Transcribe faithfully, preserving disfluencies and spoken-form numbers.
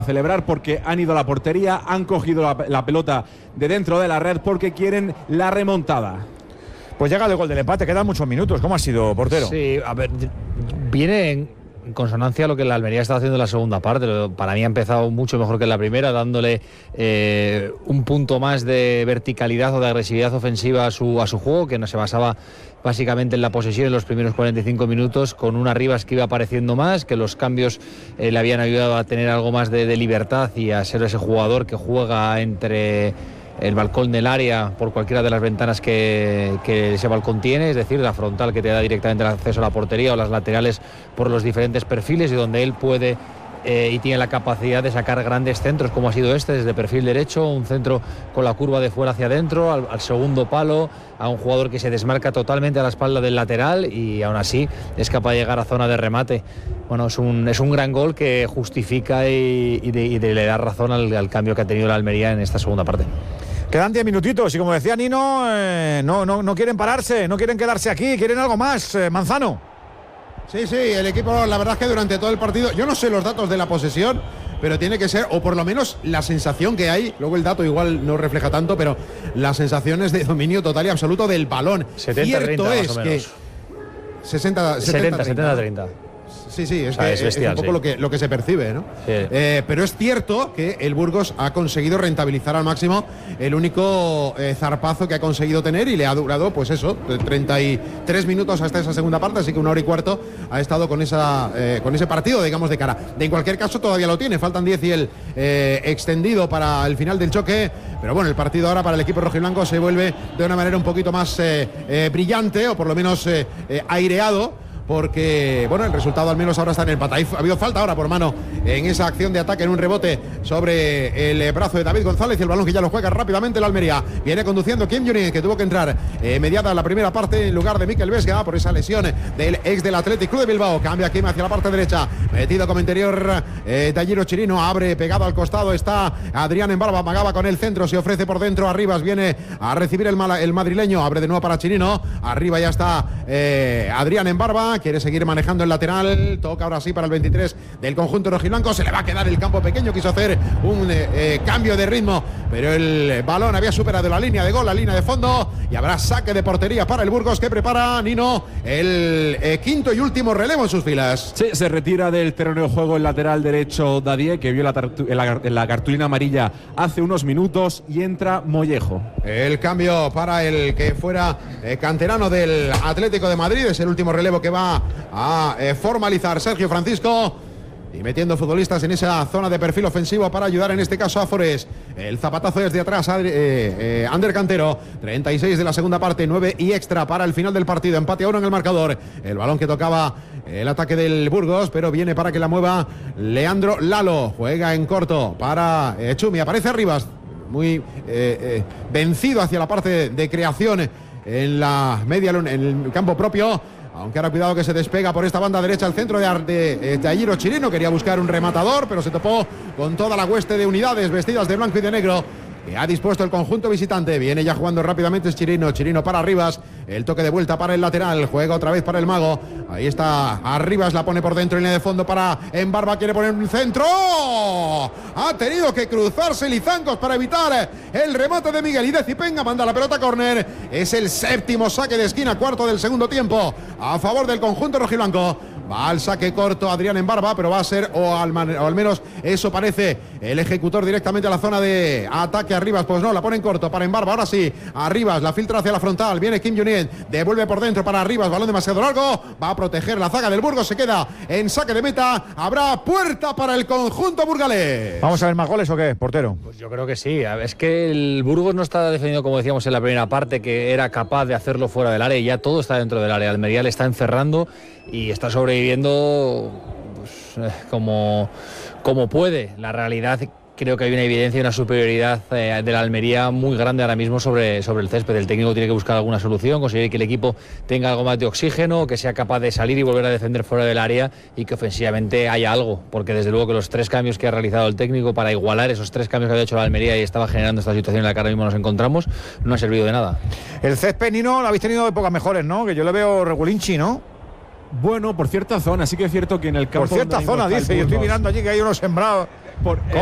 celebrar porque han ido a la portería, han cogido la, la pelota de dentro de la red porque quieren la remontada. Pues llega el gol del empate, quedan muchos minutos. ¿Cómo ha sido, portero? Sí, a ver, viene en consonancia a lo que la Almería está haciendo en la segunda parte. Para mí ha empezado mucho mejor que en la primera, dándole eh, un punto más de verticalidad o de agresividad ofensiva a su, a su juego, que no se basaba básicamente en la posesión en los primeros cuarenta y cinco minutos, con un Arribas que iba apareciendo más, que los cambios eh, le habían ayudado a tener algo más de, de libertad y a ser ese jugador que juega entre el balcón del área por cualquiera de las ventanas que, que ese balcón tiene, es decir, la frontal que te da directamente el acceso a la portería o las laterales por los diferentes perfiles, y donde él puede Eh, y tiene la capacidad de sacar grandes centros, como ha sido este, desde perfil derecho, un centro con la curva de fuera hacia adentro, al, al segundo palo, a un jugador que se desmarca totalmente a la espalda del lateral y aún así es capaz de llegar a zona de remate. Bueno, es un, es un gran gol que justifica y, y, de, y de le da razón al, al cambio que ha tenido la Almería en esta segunda parte. Quedan diez minutitos y, como decía Nino, eh, no, no, no quieren pararse, no quieren quedarse aquí, quieren algo más. eh, Manzano. Sí, sí, el equipo, la verdad es que durante todo el partido, yo no sé los datos de la posesión, pero tiene que ser, o por lo menos la sensación que hay, luego el dato igual no refleja tanto, pero las sensaciones de dominio total y absoluto del balón. setenta treinta Cierto es más o menos. que sesenta setenta treinta. Sí, sí, es, o sea, que es, bestial, es un poco sí. lo, que, lo que se percibe, ¿no? Sí. Eh, pero es cierto que el Burgos ha conseguido rentabilizar al máximo el único eh, zarpazo que ha conseguido tener, y le ha durado, pues eso, treinta y tres minutos hasta esa segunda parte, así que una hora y cuarto ha estado con, esa, eh, con ese partido, digamos, de cara. De en cualquier caso todavía lo tiene, faltan diez y el eh, extendido para el final del choque, pero bueno, el partido ahora para el equipo rojiblanco se vuelve de una manera un poquito más eh, eh, brillante, o por lo menos eh, eh, aireado, porque, bueno, el resultado al menos ahora está en empate. Ha habido falta ahora por mano en esa acción de ataque, en un rebote sobre el brazo de David González, y el balón que ya lo juega rápidamente la Almería. Viene conduciendo Kim Jong-un, que tuvo que entrar eh, mediada en la primera parte en lugar de Mikel Vesga por esa lesión del ex del Athletic Club de Bilbao. Cambia Kim hacia la parte derecha, metido como interior eh, Talliro Chirino, abre pegado al costado, está Adrián en barba, amagaba con el centro, se ofrece por dentro, Arribas viene a recibir el, mala, el madrileño, abre de nuevo para Chirino, arriba ya está eh, Adrián en barba, quiere seguir manejando el lateral, toca ahora sí para el veintitrés del conjunto rojiblanco, se le va a quedar el campo pequeño, quiso hacer un eh, eh, cambio de ritmo, pero el balón había superado la línea de gol, la línea de fondo, y habrá saque de portería para el Burgos, que prepara Nino el eh, quinto y último relevo en sus filas. Sí, se retira del terreno de juego el lateral derecho Dadie, que vio la, la, la cartulina amarilla hace unos minutos, y entra Mollejo. El cambio para el que fuera eh, canterano del Atlético de Madrid, es el último relevo que va a eh, formalizar Sergio Francisco, y metiendo futbolistas en esa zona de perfil ofensivo para ayudar en este caso a Forés. El zapatazo desde atrás, eh, eh, Ander Cantero, treinta y seis de la segunda parte, nueve y extra para el final del partido, empate a uno en el marcador. El balón que tocaba el ataque del Burgos, pero viene para que la mueva Leandro Lalo, juega en corto para eh, Chumi, aparece Arribas, muy eh, eh, vencido hacia la parte de, de creación en la media, en el campo propio. Aunque ahora cuidado que se despega por esta banda derecha el centro de, de, de Talliro Chirino. Quería buscar un rematador, pero se topó con toda la hueste de unidades vestidas de blanco y de negro que ha dispuesto el conjunto visitante. Viene ya jugando rápidamente Chirino, Chirino para Arribas, el toque de vuelta para el lateral, juega otra vez para el mago, ahí está Arribas, la pone por dentro, línea de fondo para Embarba, quiere poner un centro, ha tenido que cruzarse Lizancos para evitar el remate de Miguel, y Decipenga manda la pelota a córner. Es el séptimo saque de esquina, cuarto del segundo tiempo a favor del conjunto rojiblanco. Va al saque corto Adrián en barba, pero va a ser, o al, man, o al menos eso parece, el ejecutor directamente a la zona de ataque. Arribas, pues no, la pone en corto para en barba. Ahora sí, Arribas la filtra hacia la frontal. Viene Kim Jong-un, devuelve por dentro para Arribas. Balón demasiado largo, va a proteger la zaga del Burgos. Se queda en saque de meta. Habrá puerta para el conjunto burgalés. ¿Vamos a ver más goles o qué, portero? Pues yo creo que sí. Es que el Burgos no está defendiendo, como decíamos en la primera parte, que era capaz de hacerlo fuera del área, y ya todo está dentro del área. Almería le está encerrando y está sobreviviendo pues, eh, como, como puede. La realidad, creo que hay una evidencia y una superioridad eh, de la Almería muy grande ahora mismo sobre, sobre el césped. El técnico tiene que buscar alguna solución, conseguir que el equipo tenga algo más de oxígeno, que sea capaz de salir y volver a defender fuera del área, y que ofensivamente haya algo, porque desde luego que los tres cambios que ha realizado el técnico para igualar esos tres cambios que había hecho la Almería y estaba generando esta situación en la que ahora mismo nos encontramos, no ha servido de nada. El césped, Nino, lo habéis tenido épocas mejores, ¿no? Que yo le veo regulinchi, ¿no? Bueno, por cierta zona, sí que es cierto que en el campo... Por cierta zona, dice, yo estoy mirando allí que hay unos sembrados. por,